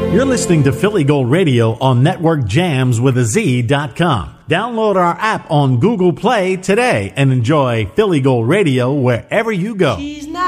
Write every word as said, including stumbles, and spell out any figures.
You're listening to Philly Gold Radio on Network Jams with a Z dot com. Download our app on Google Play today and enjoy Philly Gold Radio wherever you go. She's not